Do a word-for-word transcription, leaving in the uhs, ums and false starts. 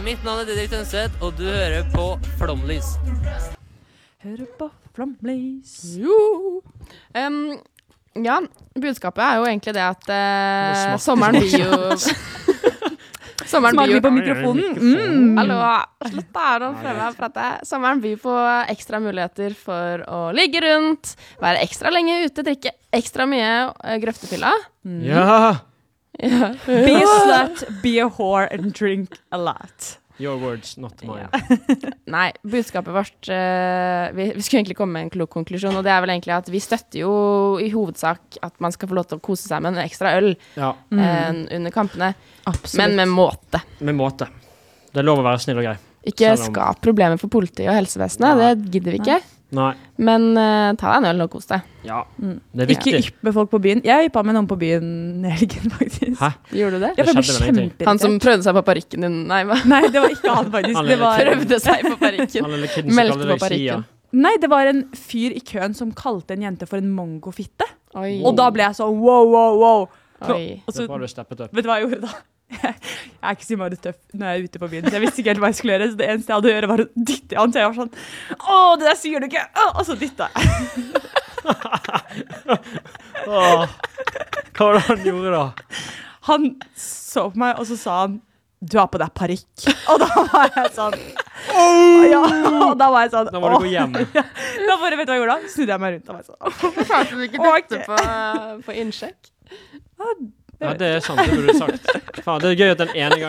Mitt navn er Didrik Tønseth, og du hører på Flomlys. Hører på Flomlys. Jo. Um, ja, budskapet er jo egentlig det at uh, sommeren blir jo... sommeren Smaker blir vi på jo... mikrofonen? Mm. Hallo, slutt da, nå prøver jeg å prate. Sommeren byr på ekstra muligheter for å ligge rundt, være ekstra lenge ute, drikke ekstra mye uh, grøftefylla. Mm. Ja! Ja. Be a slut, be a whore and drink a lot. Your words, not mine. Ja. Nei, budskapet vårt uh, vi, vi skulle egentlig komme med en klok konklusjon, og det er vel egentlig at vi støtter jo i hovedsak at man skal få lov til å kose seg med en ekstra øl Ja. mm. uh, under kampene. Absolutt. Men med måte. Med måte. Det er lov å være snill og grei. Ikke Selv om- skap problemer for politiet og helsevesenet, Nei. det gidder vi ikke. Nei. Men uh, ta deg en øl og kos deg. Ja, Mm. det er viktig. Ikke ypp med folk på byen. Jeg yppet med noen på byen i helgen, faktisk. Hæ? Gjorde du det? Jeg ble Det skjedde vel ingenting. kjempeirritert. Han som prøvde seg på parykken din, nei, hva? Nei, det var ikke han faktisk. Han Det er var... Prøvde seg på parykken. Han lille kidden som Meldte kaller på deg Sia. parykken. Nei, det var en fyr i køen som kalte en jente for en mongofitte. Oi. Og da ble jeg sånn, wow, wow, wow. Oi. Og Det så, er bra du steppet opp. vet du hva jeg gjorde da? Jeg er ikke så innmari tøff når jeg er ute på byen. Så jeg visste ikke helt hva jeg skulle gjøre. Så det eneste jeg hadde å gjøre var å dytte i han. Så jeg var sånn, åh, det der sier du ikke. Åh, og så dytta jeg. Åh, hva var det han gjorde da? Han så på meg, og så sa han, du har på deg parykk. Og da var jeg sånn, ja, og da var jeg sånn, Da må du åh. gå hjem. Ja, da bare, vet du hva jeg gjorde da? Snudde jeg meg rundt og var sånn, Hvorfor klarte du ikke Ok. dette på, på innsjekk? Ja, det er sant, det burde du sagt. Faen, det er gøy at den ene gang